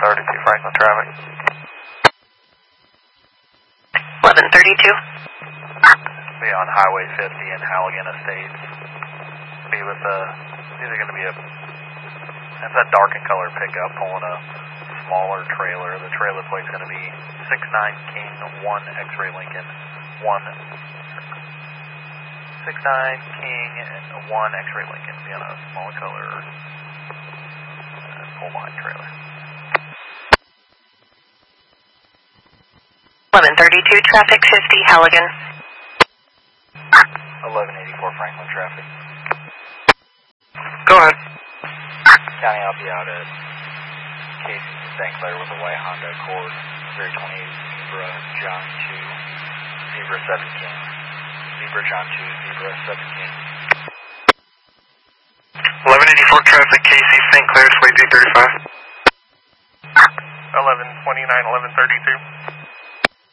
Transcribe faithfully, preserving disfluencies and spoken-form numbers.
thirty-two Franklin traffic. eleven thirty-two. Be on Highway fifty in Halligan Estates. Be with a, it's either going to be a, that's a dark and colored pickup pulling a smaller trailer. The trailer plate's going to be six nine King one X-Ray Lincoln one six nine King one X-Ray Lincoln. Be on a smaller color uh, pull behind trailer. eleven thirty-two traffic fifty Halligan. eleven eighty-four Franklin traffic. Go ahead. County, I'll be out at Casey's in Saint Clair with a white Honda Accord, zero twenty-eight Zebra John two, Zebra seven King, Zebra John two, Zebra seven King. eleven eighty-four traffic, Casey, Saint Clair, Sway three thirty-five. eleven twenty-nine, eleven thirty-two.